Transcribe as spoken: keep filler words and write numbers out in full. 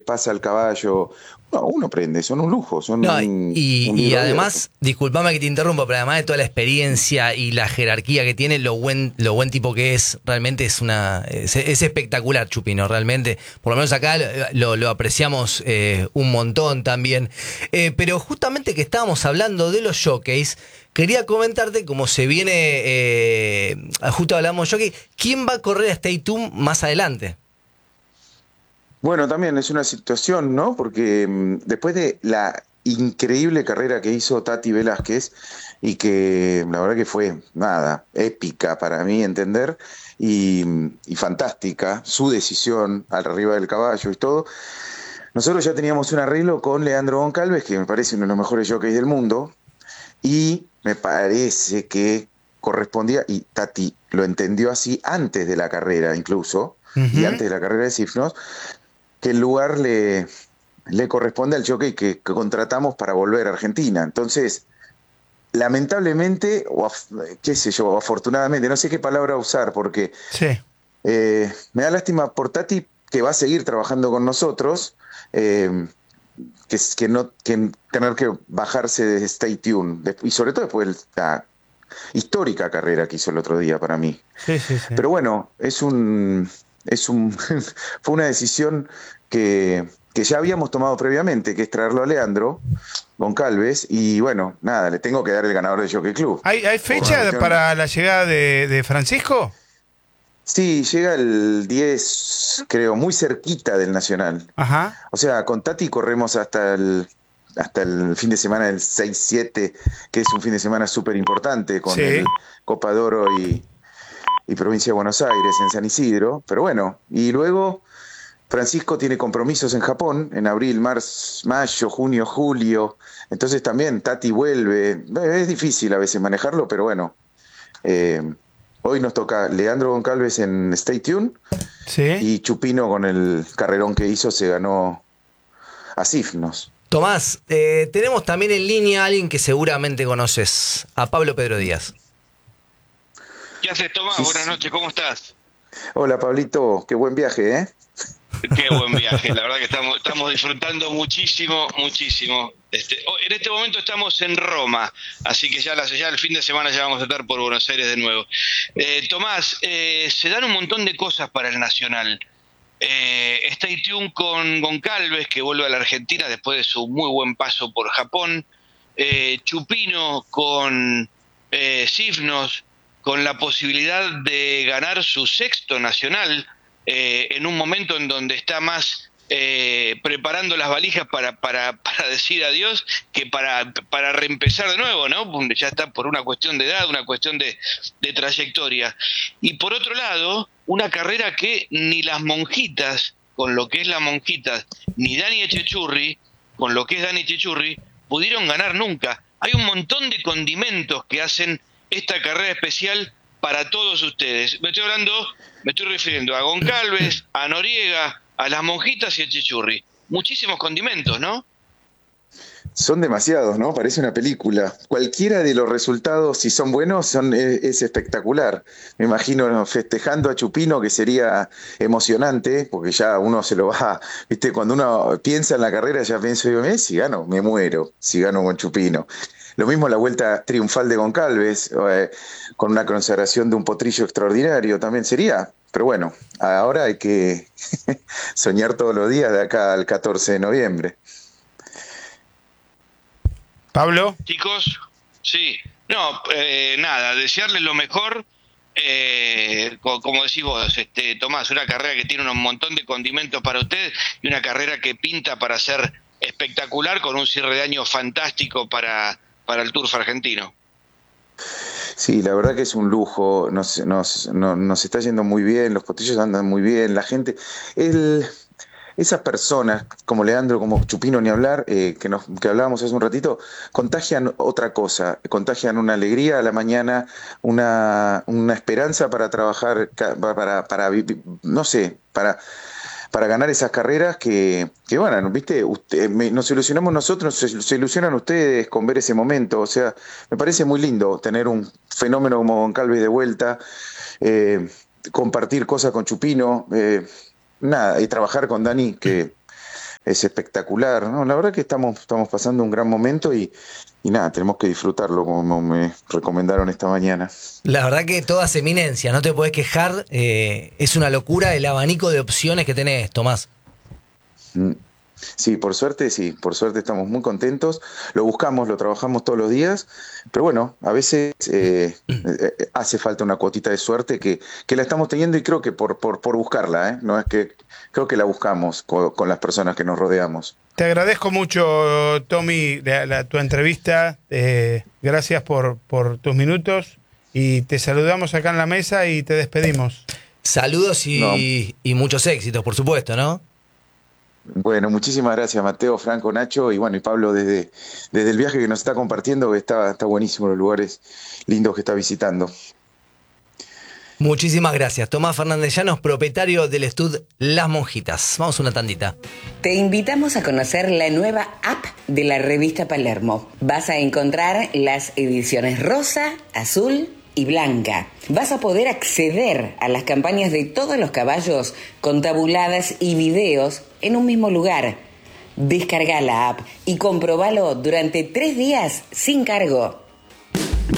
pasa el caballo. No, uno prende, son un lujo, son No, un, y, un y libro además, disculpame que te interrumpa, pero además de toda la experiencia y la jerarquía que tiene, lo buen, lo buen tipo que es, realmente es una es, es espectacular, Chupino, realmente. Por lo menos acá lo, lo apreciamos eh, un montón también. Eh, pero justamente que estábamos hablando de los jockeys, quería comentarte cómo se viene, eh, justo hablamos de jockey, ¿quién va a correr a Stay Tuned más adelante? Bueno, también es una situación, ¿no? Porque mm, después de la increíble carrera que hizo Tati Velázquez, y que la verdad que fue, nada, épica para mí entender, y, y fantástica, su decisión al arriba del caballo y todo, nosotros ya teníamos un arreglo con Leandro Goncalves, que me parece uno de los mejores jockeys del mundo, y me parece que correspondía, y Tati lo entendió así antes de la carrera incluso, y Ujú. antes de la carrera de Sifnos, que el lugar le, le corresponde al jockey que, que contratamos para volver a Argentina. Entonces, lamentablemente, o af, qué sé yo, afortunadamente, no sé qué palabra usar, porque Sí. eh, me da lástima por Tati, que va a seguir trabajando con nosotros, eh, que, que no que tener que bajarse de Stay Tuned, y sobre todo después de la histórica carrera que hizo el otro día para mí. Sí, sí, sí. Pero bueno, es un, es un fue una decisión que, que ya habíamos tomado previamente, que es traerlo a Leandro Goncalves, y bueno, nada, le tengo que dar el ganador del Jockey Club. ¿Hay, hay Por una fecha cuestión. para la llegada de, de Francisco? Sí, llega el diez, creo, muy cerquita del Nacional. Ajá. O sea, con Tati corremos hasta el, hasta el fin de semana del seis siete, que es un fin de semana súper importante, con Sí. el Copa de Oro y, y Provincia de Buenos Aires en San Isidro. Pero bueno, y luego Francisco tiene compromisos en Japón, en abril, marzo, mayo, junio, julio. Entonces también Tati vuelve. Es difícil a veces manejarlo, pero bueno. Eh, hoy nos toca Leandro Goncalves en Stay Tuned, Sí. y Chupino, con el carrerón que hizo, se ganó a Sifnos. Tomás, eh, tenemos también en línea a alguien que seguramente conoces, a Pablo Pedro Díaz. ¿Qué haces, Tomás? Sí, Buenas sí. noches, ¿cómo estás? Hola, Pablito, qué buen viaje, ¿eh? Qué buen viaje, la verdad que estamos, estamos disfrutando muchísimo, muchísimo. Este, oh, en este momento estamos en Roma, así que ya, la, ya el fin de semana ya vamos a estar por Buenos Aires de nuevo. Eh, Tomás, eh, se dan un montón de cosas para el Nacional. Eh, Stay tuned con Goncalves, que vuelve a la Argentina después de su muy buen paso por Japón. Eh, Chupino con eh, Sifnos, con la posibilidad de ganar su sexto Nacional, eh, en un momento en donde está más eh, preparando las valijas para, para, para decir adiós que para, para reempezar de nuevo, ¿no? Ya está por una cuestión de edad, una cuestión de, de trayectoria. Y por otro lado, una carrera que ni las monjitas, con lo que es las monjitas, ni Dani Echechurri, con lo que es Dani Echechurri, pudieron ganar nunca. Hay un montón de condimentos que hacen esta carrera especial para todos ustedes. Me estoy hablando, me estoy refiriendo a Goncalves, a Noriega, a las monjitas y a Echechurri. Muchísimos condimentos, ¿no? Son demasiados, ¿no? Parece una película. Cualquiera de los resultados, si son buenos, son, es, es espectacular. Me imagino festejando a Chupino, que sería emocionante, porque ya uno se lo va, viste, cuando uno piensa en la carrera, ya pienso, digo, eh, si gano, me muero, si gano con Chupino. Lo mismo la vuelta triunfal de Goncalves, eh, con una consagración de un potrillo extraordinario, también sería. Pero bueno, ahora hay que soñar todos los días de acá al catorce de noviembre. Pablo. Chicos, sí. No, eh, nada, desearles lo mejor. Eh, co- como decís vos, este, Tomás, una carrera que tiene un montón de condimentos para ustedes y una carrera que pinta para ser espectacular, con un cierre de año fantástico para, para el Turf argentino. Sí, la verdad que es un lujo, nos, nos, nos, nos está yendo muy bien, los potrillos andan muy bien, la gente, el, esas personas como Leandro, como Chupino, ni hablar, eh, que, nos, que hablábamos hace un ratito, contagian otra cosa, contagian una alegría a la mañana, una, una esperanza para trabajar, para, para, para no sé, para... para ganar esas carreras que, que bueno, ¿viste? Usted, me, nos ilusionamos nosotros, se, se ilusionan ustedes con ver ese momento. O sea, me parece muy lindo tener un fenómeno como Goncalves de vuelta, eh, compartir cosas con Chupino, eh, nada, y trabajar con Dani, que es espectacular, ¿no? La verdad que estamos, estamos pasando un gran momento y, y nada, tenemos que disfrutarlo como me recomendaron esta mañana. La verdad que todas eminencias, no te podés quejar, eh, es una locura el abanico de opciones que tenés, Tomás. Mm. Sí, por suerte, sí, por suerte estamos muy contentos, lo buscamos, lo trabajamos todos los días, pero bueno, a veces eh, eh, hace falta una cuotita de suerte que, que la estamos teniendo y creo que por, por, por buscarla, ¿eh? No es que creo que la buscamos con, con las personas que nos rodeamos. Te agradezco mucho, Tommy, la, la, tu entrevista, eh, gracias por, por tus minutos y te saludamos acá en la mesa y te despedimos. Saludos y, No. y muchos éxitos, por supuesto, ¿no? Bueno, muchísimas gracias Mateo, Franco, Nacho y bueno, y Pablo desde, desde el viaje que nos está compartiendo, que está, está buenísimo los lugares lindos que está visitando. Muchísimas gracias. Tomás Fernández Llanos, propietario del Estud Las Monjitas. Vamos a una tandita. Te invitamos a conocer la nueva app de la revista Palermo. Vas a encontrar las ediciones rosa, azul y blanca. Vas a poder acceder a las campañas de todos los caballos con tabuladas y videos en un mismo lugar. Descarga la app y comprobalo durante tres días sin cargo.